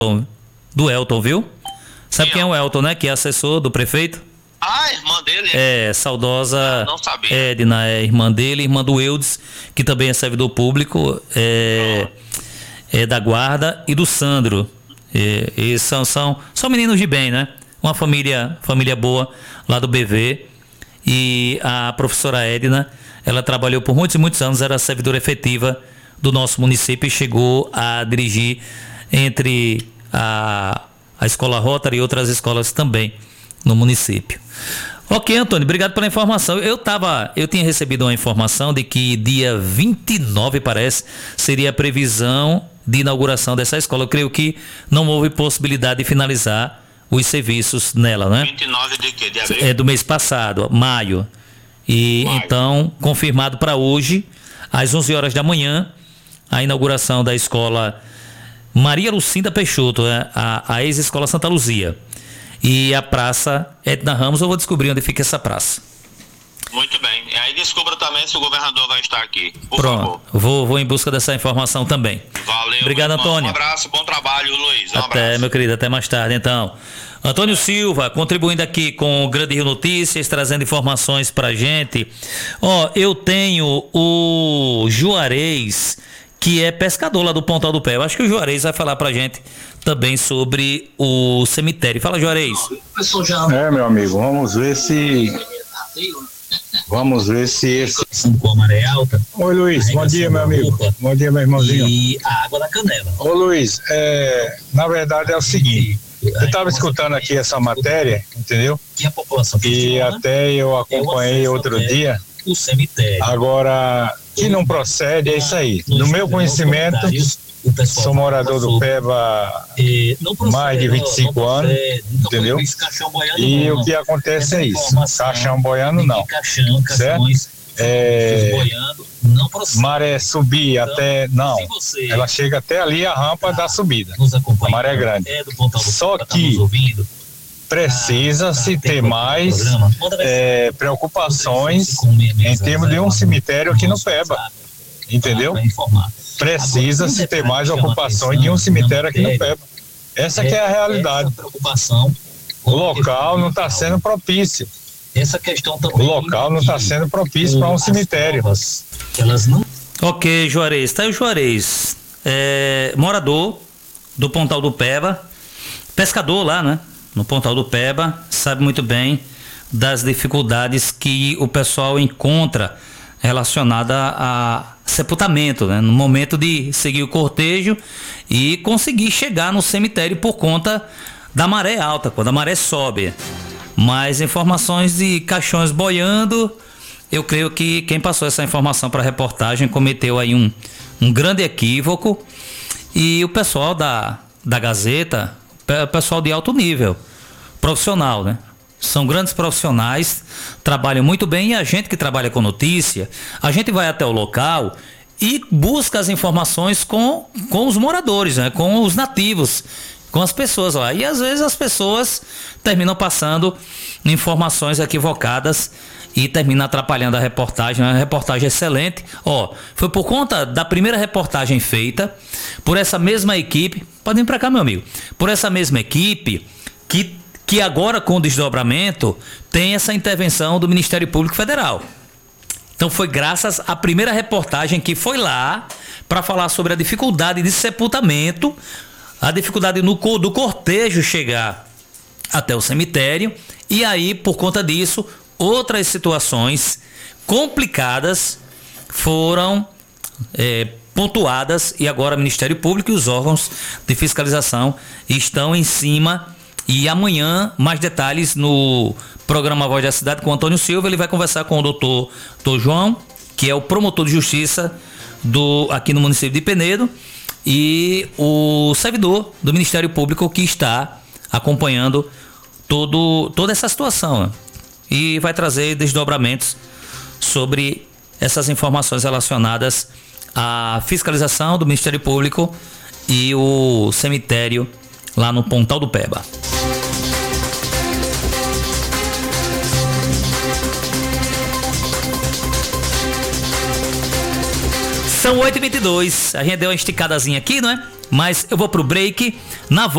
do Elton, viu? Sabe quem é o Elton, né? Que é assessor do prefeito? Ah, irmã dele? Saudosa não sabia. Edna, é irmã dele, irmã do Eudes, que também é servidor público, é da Guarda, e do Sandro. E são meninos de bem, né? Uma família boa lá do BV. E a professora Edna, ela trabalhou por muitos e muitos anos, era servidora efetiva do nosso município e chegou a dirigir entre a Escola Rotary e outras escolas também no município. Ok, Antônio, obrigado pela informação. Eu tinha recebido uma informação de que dia 29, parece, seria a previsão de inauguração dessa escola. Eu creio que não houve possibilidade de finalizar os serviços nela, né? 29 de quê? De abril? É do mês passado, maio. Então, confirmado para hoje, às 11 horas da manhã, a inauguração da escola Maria Lucinda Peixoto, né? a ex-escola Santa Luzia. E a praça Edna Ramos, eu vou descobrir onde fica essa praça. Muito bem. E aí descubra também se o governador vai estar aqui. Pronto, vou em busca dessa informação também. Valeu. Obrigado, Antônio. Um abraço, bom trabalho, Luiz. Até, meu querido, até mais tarde, então. Antônio Silva, contribuindo aqui com o Grande Rio Notícias, trazendo informações pra gente. Eu tenho o Juarez, que é pescador lá do Pontal do Pé. Eu acho que o Juarez vai falar pra gente também sobre o cemitério. Fala, Juarez. Meu amigo, vamos ver se com a maré alta. Oi, Luiz, bom dia, meu amigo. Bom dia, meu irmãozinho. E a água da canela. Ô, Luiz, na verdade é o seguinte, eu estava escutando aqui essa matéria, entendeu? Que a população e até eu acompanhei outro dia. O cemitério. Agora, que não procede é isso aí. No meu conhecimento, sou morador do Peba mais de 25 anos, entendeu? E o que acontece é isso, caixão boiando não, certo? Maré subir até, não, ela chega até ali a rampa da subida, a maré é grande, só que precisa se ter mais preocupações em termos de um cemitério aqui no Peba, entendeu? Precisa se ter mais ocupações de um cemitério aqui no Peba. Essa que é a realidade. O local não está sendo propício. O local não está sendo propício para um cemitério. Ok, Juarez. Tá aí o Juarez. Morador do Pontal do Peba, pescador lá, né? No Pontal do Peba, sabe muito bem das dificuldades que o pessoal encontra relacionada a sepultamento, né? No momento de seguir o cortejo e conseguir chegar no cemitério por conta da maré alta, quando a maré sobe. Mais informações de caixões boiando, eu creio que quem passou essa informação para a reportagem cometeu aí um grande equívoco, e o pessoal da Gazeta, o pessoal de alto nível, profissional, né? São grandes profissionais, trabalham muito bem, e a gente que trabalha com notícia, a gente vai até o local e busca as informações com os moradores, né? Com os nativos, com as pessoas lá. E às vezes as pessoas terminam passando informações equivocadas e terminam atrapalhando a reportagem. Uma reportagem excelente. Foi por conta da primeira reportagem feita por essa mesma equipe. Pode vir para cá, meu amigo. Por essa mesma equipe que agora, com o desdobramento, tem essa intervenção do Ministério Público Federal. Então foi graças à primeira reportagem que foi lá para falar sobre a dificuldade de sepultamento, a dificuldade do cortejo chegar até o cemitério, e aí, por conta disso, outras situações complicadas foram pontuadas, e agora o Ministério Público e os órgãos de fiscalização estão em cima. E amanhã, mais detalhes no programa Voz da Cidade com o Antônio Silva. Ele vai conversar com o doutor João, que é o promotor de justiça aqui no município de Penedo, e o servidor do Ministério Público que está acompanhando toda essa situação, né? E vai trazer desdobramentos sobre essas informações relacionadas à fiscalização do Ministério Público e o cemitério lá no Pontal do Peba. São 8h22, a gente deu uma esticadazinha aqui, não é? Mas eu vou pro break. Na